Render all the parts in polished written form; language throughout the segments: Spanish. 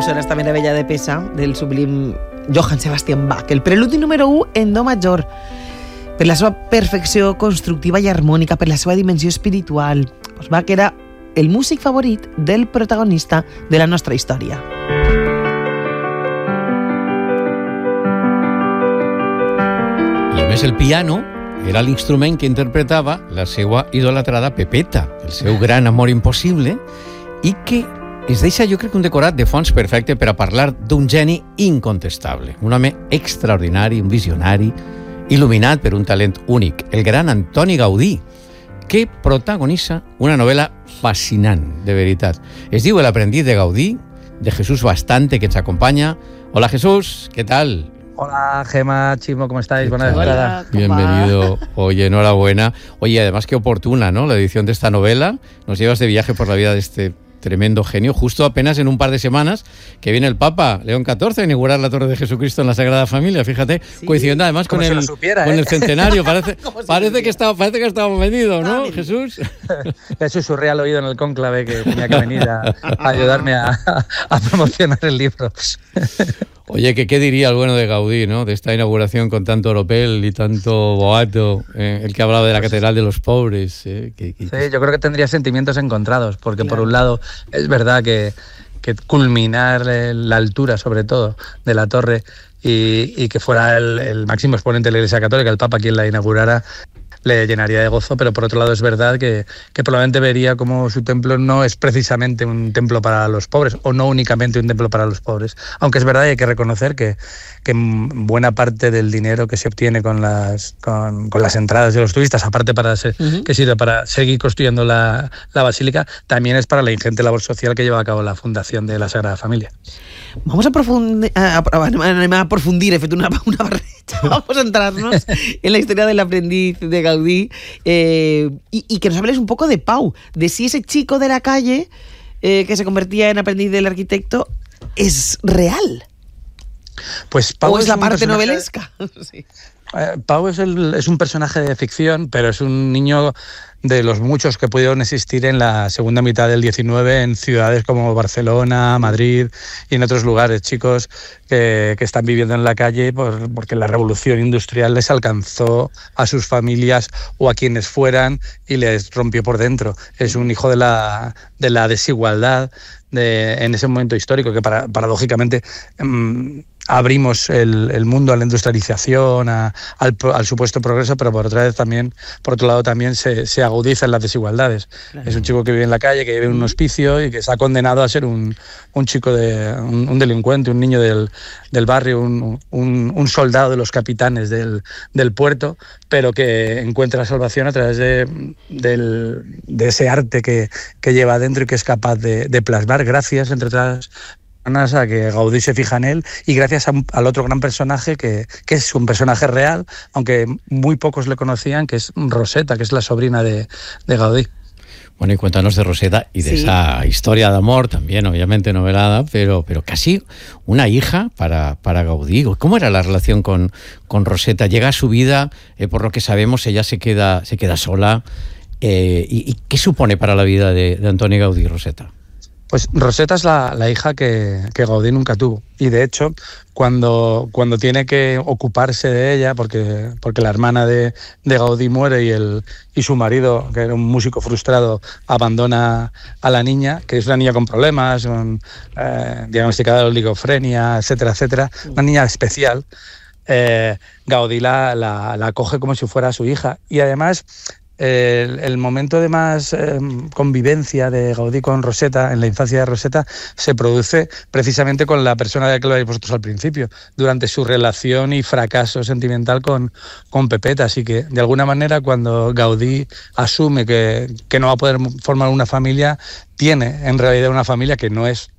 sonora esta meravella de Pesa del sublim Johann Sebastian Bach, el preludi número 1 en do major, per la seva perfecció constructiva i harmònica, per la seva dimensió espiritual. Pues Bach era el músic favorit del protagonista de la nostra història. I a més el piano era l'instrument que interpretava la seva idolatrada Pepeta, el seu gran amor impossible, i que es deixa, jo crec, un decorat de fons perfecte per a parlar d'un geni incontestable, un home extraordinari, un visionari, il·luminat per un talent únic, el gran Antoni Gaudí, que protagonitza una novel·la fascinant, de veritat. Es diu El aprendiz de Gaudí, de Jesús Bastante, que ens acompanya. Hola, Jesús, ¿qué tal? Hola, Gemma, Chimo, ¿cómo estáis? Buenas tardes. Bienvenido. Oye, enhorabuena. Oye, además qué oportuna, ¿no? La edición de esta novela. Nos llevas de viaje por la vida de este tremendo genio, justo apenas en un par de semanas que viene el Papa León XIV a inaugurar la Torre de Jesucristo en la Sagrada Familia, fíjate, sí, coincidiendo además con el centenario, parece que estábamos vendidos, ¿no, Jesús? Le susurré al oído en el cónclave que tenía que venir a ayudarme a promocionar el libro. Oye, ¿qué diría el bueno de Gaudí, ¿no? De esta inauguración con tanto oropel y tanto boato, el que hablaba de la Catedral de los Pobres? Sí, yo creo que tendría sentimientos encontrados, porque por un lado es verdad que culminar la altura, sobre todo, de la torre y que fuera el máximo exponente de la Iglesia Católica, el Papa quien la inaugurara, le llenaría de gozo, pero por otro lado es verdad que probablemente vería como su templo no es precisamente un templo para los pobres, o no únicamente un templo para los pobres, aunque es verdad y hay que reconocer que buena parte del dinero que se obtiene con las entradas de los turistas, aparte que sirve para seguir construyendo la basílica, también es para la ingente labor social que lleva a cabo la Fundación de la Sagrada Familia. Vamos a aprofundir, he fet una barreja, vamos a entrarnos en la historia del aprendiz de Gaudí y que nos hables un poco de Pau, de si ese chico de la calle que se convertía en aprendiz del arquitecto es real. Pues Pau ¿O es la parte novelesca? Sí. Pau es un personaje de ficción, pero es un niño de los muchos que pudieron existir en la segunda mitad del 19 en ciudades como Barcelona, Madrid y en otros lugares, chicos que están viviendo en la calle porque la revolución industrial les alcanzó a sus familias o a quienes fueran y les rompió por dentro. Es un hijo de la desigualdad en ese momento histórico que paradójicamente abrimos el mundo a la industrialización, al supuesto progreso, pero por otro lado también se agudizan las desigualdades. Claro. Es un chico que vive en la calle, que vive en un hospicio y que está condenado a ser un chico un delincuente, un niño del barrio, un soldado de los capitanes del puerto, pero que encuentra salvación a través de ese arte que lleva adentro y que es capaz de plasmar, gracias, entre otras a que Gaudí se fija en él y gracias al otro gran personaje que es un personaje real, aunque muy pocos le conocían, que es Roseta, que es la sobrina de Gaudí. Bueno, y cuéntanos de Roseta y de esa historia de amor, también obviamente novelada, pero casi una hija para Gaudí. ¿Cómo era la relación con Roseta? Llega a su vida, por lo que sabemos, ella se queda sola. ¿Y qué supone para la vida de Antoni Gaudí, Roseta? Pues Roseta es la hija que Gaudí nunca tuvo. Y de hecho, cuando tiene que ocuparse de ella, porque la hermana de Gaudí muere y su marido, que era un músico frustrado, abandona a la niña, que es una niña con problemas, diagnosticada de oligofrenia, etcétera, etcétera, una niña especial, Gaudí la acoge como si fuera su hija. Y además el momento de más convivencia de Gaudí con Roseta, en la infancia de Roseta, se produce precisamente con la persona de la que lo habéis vosotros al principio, durante su relación y fracaso sentimental con Pepeta. Así que, de alguna manera, cuando Gaudí asume que no va a poder formar una familia, tiene en realidad una familia que no es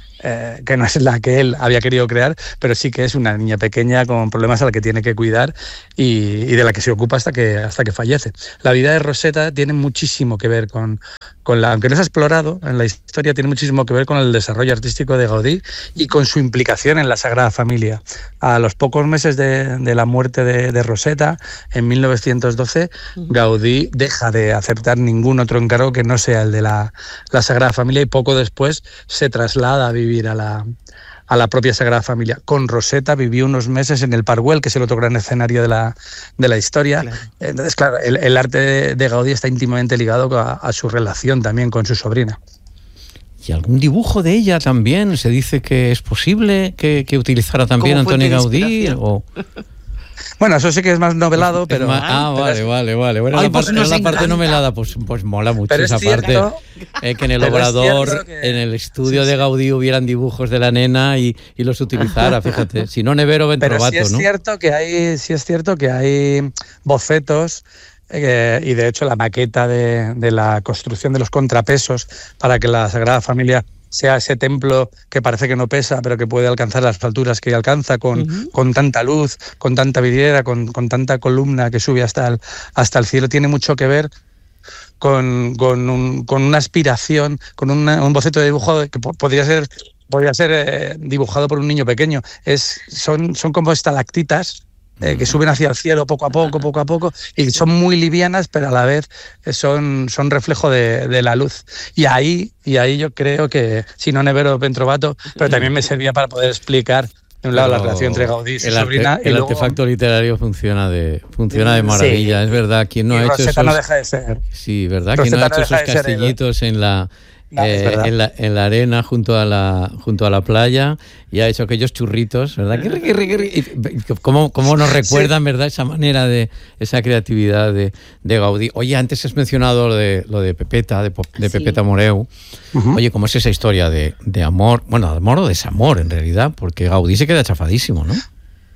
la que él había querido crear, pero sí que es una niña pequeña con problemas a la que tiene que cuidar y de la que se ocupa hasta que fallece. La vida de Roseta tiene muchísimo que ver con aunque no se ha explorado en la historia, tiene muchísimo que ver con el desarrollo artístico de Gaudí y con su implicación en la Sagrada Familia. A los pocos meses de la muerte de Roseta, en 1912, Gaudí deja de aceptar ningún otro encargo que no sea el de la Sagrada Familia y poco después se traslada a vivir vivir a la propia Sagrada Familia. Con Rosetta vivió unos meses en el Park Güell, que es el otro gran escenario de la historia. Claro. Entonces, claro, el arte de Gaudí está íntimamente ligado a su relación también con su sobrina. ¿Y algún dibujo de ella también? ¿Se dice que es posible que utilizara también Antoni Gaudí? Bueno, eso sí que es más novelado, pero... Vale. Bueno, la parte novelada, pues mola mucho pero esa parte. Que en el Obrador, en el estudio de Gaudí hubieran dibujos de la nena y los utilizara, fíjate. Si no, Nevero Bentrovato, pero sí es cierto que hay bocetos. Y de hecho la maqueta de la construcción de los contrapesos para que la Sagrada Familia sea ese templo que parece que no pesa, pero que puede alcanzar las alturas que alcanza con tanta luz, con tanta vidriera, con tanta columna que sube hasta el cielo, tiene mucho que ver con una aspiración, con un boceto de dibujo que podría ser dibujado por un niño pequeño. Son como estalactitas que suben hacia el cielo poco a poco, y son muy livianas, pero a la vez son reflejo de la luz. Y ahí yo creo que, si no Nevero Bentrovato, pero también me servía para poder explicar, de un lado, la relación entre Gaudí y su sobrina. El artefacto literario funciona de maravilla, sí. Es verdad. ¿Quién no ha hecho esos... no deja de ser. Sí, ¿verdad? ¿Quién no ha hecho esos castillitos en la arena junto a la playa y ha hecho aquellos churritos, ¿verdad? ¿Cómo nos recuerdan, ¿verdad? Esa manera esa creatividad de Gaudí. Oye, antes has mencionado lo de Pepeta, de Pepeta Moreu. Uh-huh. Oye, ¿cómo es esa historia de amor? Bueno, de amor o desamor, en realidad, porque Gaudí se queda chafadísimo, ¿no?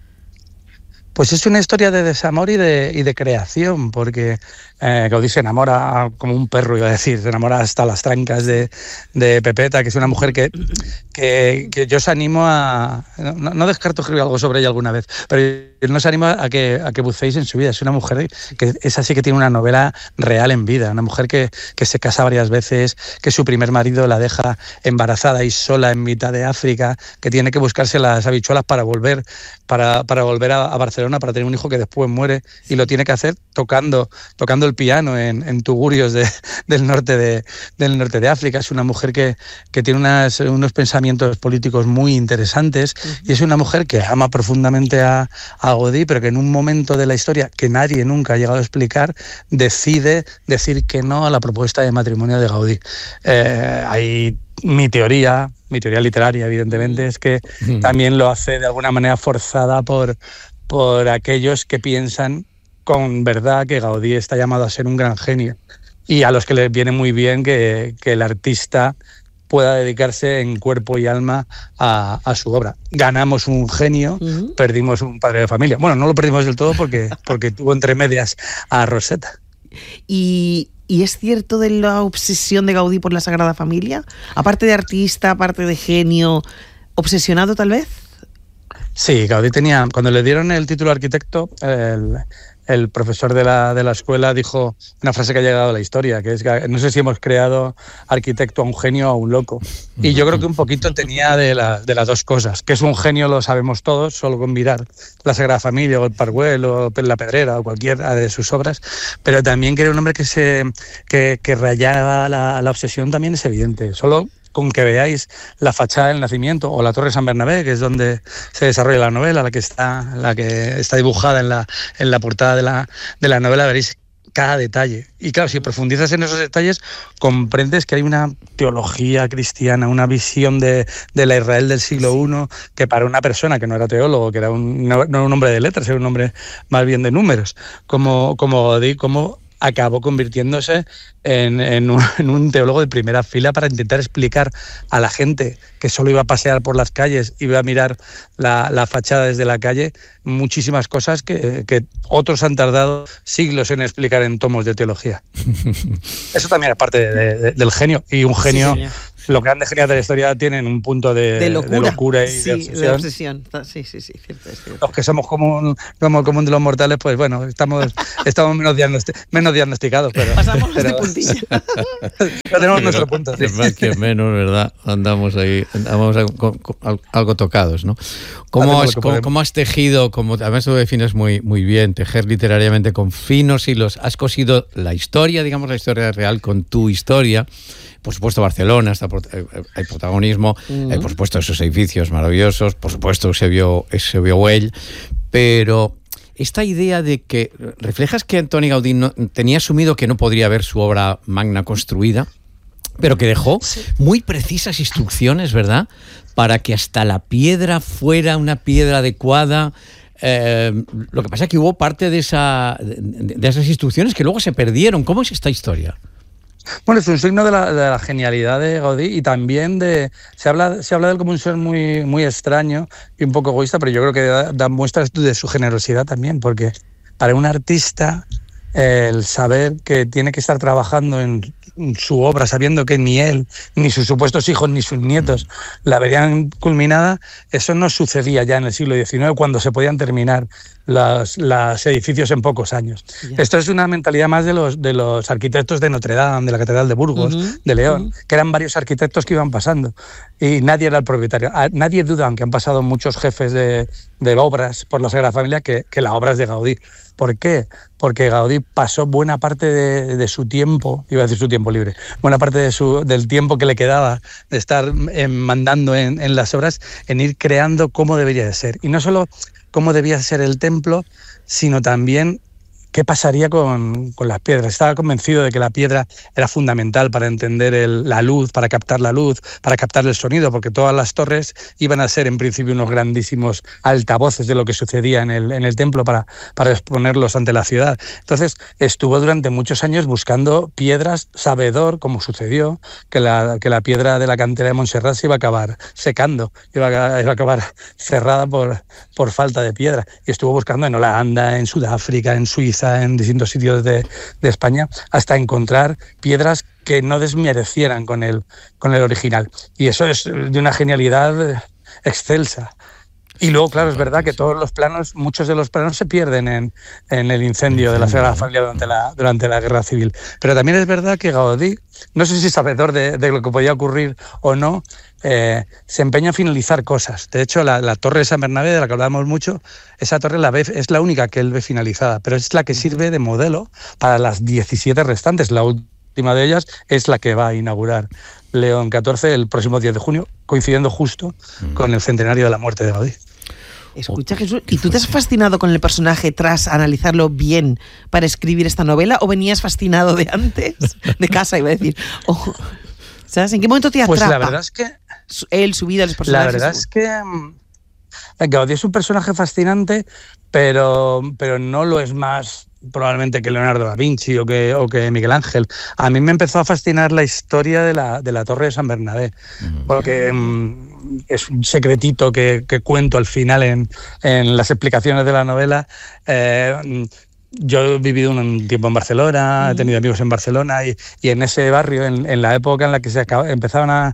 Pues es una historia de desamor y de creación, porque Gaudí se enamora como un perro, iba a decir, se enamora hasta las trancas de Pepeta, que es una mujer que yo os animo a... No descarto escribir algo sobre ella alguna vez, pero no os animo a que buceéis en su vida. Es una mujer que es así, que tiene una novela real en vida, una mujer que se casa varias veces, que su primer marido la deja embarazada y sola en mitad de África, que tiene que buscarse las habichuelas para volver a Barcelona, para tener un hijo que después muere, y lo tiene que hacer tocando el piano en tugurios del norte de África. Es una mujer que tiene unos pensamientos políticos muy interesantes, y es una mujer que ama profundamente a Gaudí, pero que en un momento de la historia que nadie nunca ha llegado a explicar, decide decir que no a la propuesta de matrimonio de Gaudí. Hay mi teoría literaria, evidentemente, es que también lo hace de alguna manera forzada por aquellos que piensan con verdad que Gaudí está llamado a ser un gran genio, y a los que les viene muy bien que el artista pueda dedicarse en cuerpo y alma a su obra. Ganamos un genio, perdimos un padre de familia. Bueno, no lo perdimos del todo porque tuvo entre medias a Rosetta. ¿Y es cierto de la obsesión de Gaudí por la Sagrada Familia? Aparte de artista, aparte de genio, ¿obsesionado tal vez? Sí, Gaudí tenía... Cuando le dieron el título de arquitecto, el profesor de la escuela dijo una frase que ha llegado a la historia, que es que no sé si hemos creado arquitecto a un genio o a un loco. Y yo creo que un poquito tenía de las dos cosas. Que es un genio lo sabemos todos, solo con mirar la Sagrada Familia o el Park Güell o La Pedrera o cualquiera de sus obras, pero también que era un hombre que rayaba la obsesión, también es evidente. Solo con que veáis la fachada del Nacimiento o la Torre San Bernabé, que es donde se desarrolla la novela, la que está dibujada en la portada de la novela, veréis cada detalle. Y claro, si profundizas en esos detalles, comprendes que hay una teología cristiana, una visión de la Israel del siglo I, que para una persona que no era teólogo, que era no un hombre de letras, era un hombre más bien de números, como Gaudí, como acabó convirtiéndose en un teólogo de primera fila para intentar explicar a la gente que solo iba a pasear por las calles, iba a mirar la fachada desde la calle, muchísimas cosas que otros han tardado siglos en explicar en tomos de teología. Eso también es parte del genio, y un genio... Sí, los grandes genios de la historia tienen un punto de locura y de obsesión. Sí, cierto, es cierto. Los que somos como común de los mortales, pues bueno, estamos menos diagnosticados, pero... Pasamos de puntilla. Pero tenemos nuestro punto. Sí. Más que menos, ¿verdad? Andamos algo tocados, ¿no? ¿Cómo has tejido, además tú lo defines muy, muy bien, tejer literariamente con finos hilos? Has cosido la historia, digamos la historia real, con tu historia, por supuesto Barcelona, hay protagonismo, por supuesto esos edificios maravillosos, por supuesto Eusebio Güell, pero esta idea de que reflejas que Antoni Gaudí tenía asumido que no podría haber su obra magna construida, pero que dejó muy precisas instrucciones, ¿verdad?, para que hasta la piedra fuera una piedra adecuada. Lo que pasa es que hubo parte de esas instrucciones que luego se perdieron. ¿Cómo es esta historia? Bueno, es un signo de la genialidad de Gaudí y también se habla de él como un ser muy, muy extraño y un poco egoísta, pero yo creo que da muestras de su generosidad también, porque para un artista el saber que tiene que estar trabajando en su obra sabiendo que ni él, ni sus supuestos hijos, ni sus nietos la verían culminada, eso no sucedía ya en el siglo XIX, cuando se podían terminar los edificios en pocos años. Esto es una mentalidad más de los arquitectos de Notre Dame, de la Catedral de Burgos, de León, que eran varios arquitectos que iban pasando y nadie era el propietario. Nadie duda, aunque han pasado muchos jefes de obras por la Sagrada Familia, que la obra es de Gaudí. ¿Por qué? Porque Gaudí pasó buena parte de su tiempo, iba a decir su tiempo libre, buena parte del tiempo que le quedaba de estar mandando en las obras, en ir creando cómo debería de ser. Y no solo cómo debía ser el templo, sino también qué pasaría con las piedras. Estaba convencido de que la piedra era fundamental para entender la luz, para captar la luz, para captar el sonido, porque todas las torres iban a ser en principio unos grandísimos altavoces de lo que sucedía en el templo para exponerlos ante la ciudad. Entonces estuvo durante muchos años buscando piedras, sabedor, como sucedió, que la piedra de la cantera de Montserrat se iba a acabar secando, iba a acabar cerrada por falta de piedra. Y estuvo buscando en Holanda, en Sudáfrica, en Suiza, en distintos sitios de España, hasta encontrar piedras que no desmerecieran con el original. Y eso es de una genialidad excelsa. Y luego, claro, es verdad que muchos de los planos se pierden en el incendio de la Sagrada Familia durante la Guerra Civil. Pero también es verdad que Gaudí, no sé si sabedor de lo que podía ocurrir o no, se empeña a finalizar cosas. De hecho, la torre de San Bernabé, de la que hablábamos mucho, esa torre es la única que él ve finalizada, pero es la que sirve de modelo para las 17 restantes. La última de ellas es la que va a inaugurar León XIV el próximo 10 de junio, coincidiendo justo con el centenario de la muerte de Gaudí. Escucha, Jesús, ¿y tú te has fascinado con el personaje tras analizarlo bien para escribir esta novela o venías fascinado de antes? De casa, iba a decir. ¿Sabes? ¿En qué momento te atrapa? Pues la verdad es que él, su vida, los personajes. La verdad es que Gaudí es un personaje fascinante, pero no lo es más probablemente que Leonardo da Vinci o que Miguel Ángel. A mí me empezó a fascinar la historia de la Torre de San Bernabé, porque es un secretito que cuento al final en las explicaciones de la novela. Yo he vivido un tiempo en Barcelona, he tenido amigos en Barcelona y en ese barrio, en la época en la que empezaban a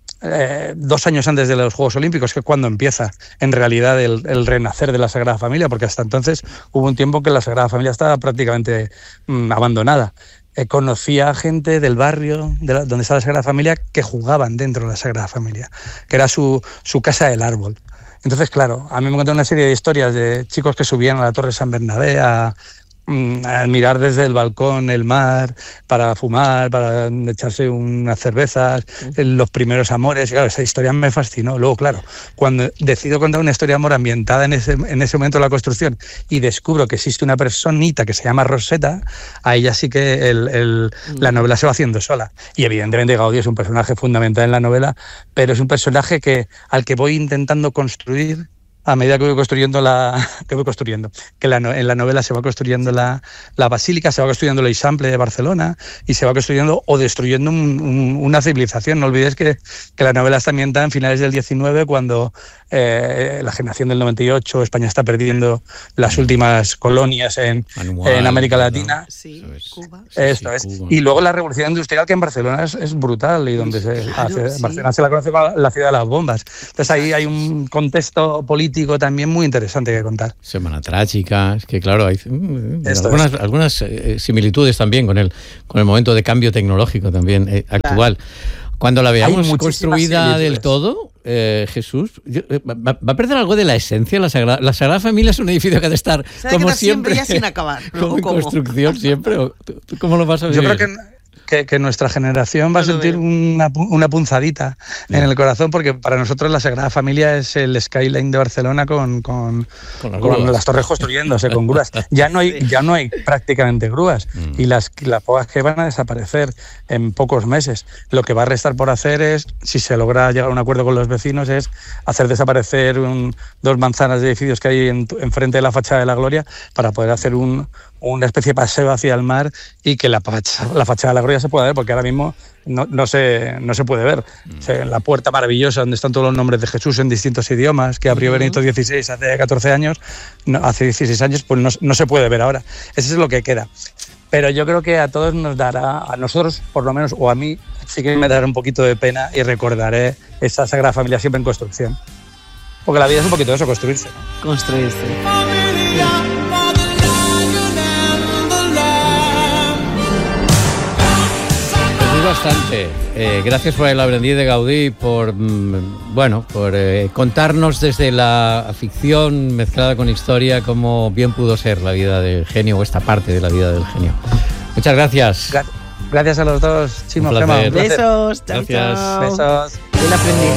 2 años antes de los Juegos Olímpicos, que es cuando empieza en realidad el renacer de la Sagrada Familia, porque hasta entonces hubo un tiempo que la Sagrada Familia estaba prácticamente abandonada. Conocía a gente del barrio donde está la Sagrada Familia que jugaban dentro de la Sagrada Familia, que era su casa del árbol. Entonces, claro, a mí me contaron una serie de historias de chicos que subían a la Torre San Bernabé a mirar desde el balcón el mar, para fumar, para echarse unas cervezas, los primeros amores. Y claro, esa historia me fascinó. Luego, claro, cuando decido contar una historia de amor ambientada en ese momento de la construcción y descubro que existe una personita que se llama Rosetta, ahí ya sí que la novela se va haciendo sola. Y evidentemente Gaudí es un personaje fundamental en la novela, pero es un personaje al que voy intentando construir a medida que voy construyendo en la novela se va construyendo la basílica, se va construyendo el Eixample de Barcelona y se va construyendo o destruyendo una civilización. No olvidéis que la novela está ambientada en finales del 19, cuando la generación del 98, España está perdiendo las últimas colonias en América Latina. Sí, Cuba. Esto es. Cuba. Y luego la revolución industrial, que en Barcelona es brutal y donde Barcelona se la conoce como la ciudad de las bombas. Entonces ahí hay un contexto político también muy interesante que contar. Semana Trágica, es que claro, hay algunas similitudes también con el momento de cambio tecnológico también actual. Cuando la veamos construida del todo, Jesús, ¿va a perder algo de la esencia? La Sagrada Familia es un edificio que ha de estar como siempre ya sin acabar, ¿no? como en construcción siempre. ¿Tú cómo lo vas a vivir? Yo creo que que nuestra generación va a sentir una punzadita en el corazón, porque para nosotros la Sagrada Familia es el skyline de Barcelona con las torres construyéndose, con grúas. Ya no hay prácticamente grúas, y las pocas que van a desaparecer en pocos meses. Lo que va a restar por hacer es, si se logra llegar a un acuerdo con los vecinos, es hacer desaparecer 2 manzanas de edificios que hay enfrente de la fachada de la Gloria, para poder hacer una especie de paseo hacia el mar, y que la fachada de la Gloria se pueda ver, porque ahora mismo no se puede ver. La puerta maravillosa donde están todos los nombres de Jesús en distintos idiomas, que abrió Benito XVI hace 14 años, hace 16 años, pues no se puede ver ahora. Eso es lo que queda. Pero yo creo que a todos nos dará, a nosotros por lo menos, o a mí, sí que me dará un poquito de pena, y recordaré esa Sagrada Familia siempre en construcción. Porque la vida es un poquito de eso, construirse, ¿no? Construirse. Bastante. Gracias por el aprendiz de Gaudí, por contarnos desde la ficción mezclada con historia cómo bien pudo ser la vida del genio, o esta parte de la vida del genio. Muchas gracias. Gracias a los dos, Chimo, Gemma. Besos. Chao, gracias. chao. Besos. El aprendiz.